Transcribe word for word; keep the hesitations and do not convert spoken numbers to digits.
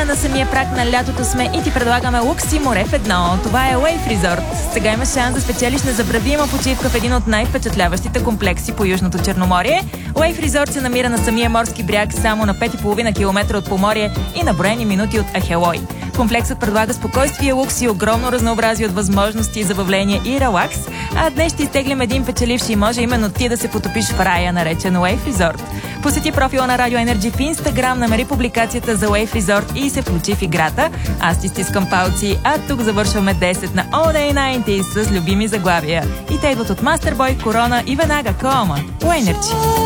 на самия прак на лятото сме и ти предлагаме лукс и море в едно. Това е Wave Resort. Сега имаш шанс да спечелиш незабравима почивка в един от най-впечатляващите комплекси по Южното Черноморие. Wave Resort се намира на самия морски бряг, само на пет и половина километра от Поморие и на броени минути от Ахелой. Комплексът предлага спокойствие, лукс и огромно разнообразие от възможности, забавление и релакс, а днес ще изтеглим един печеливши и може именно ти да се потопиш в рая, наречен Wave Resort. Посети профила на Radio Energy в Инстаграм, намери публикацията за Wave Resort и се включи в играта. Аз ти стискам палци, а тук завършваме десет на All Day деветдесет с любими заглавия. И те идват от Masterboy, Corona и веднага Кома. Energy.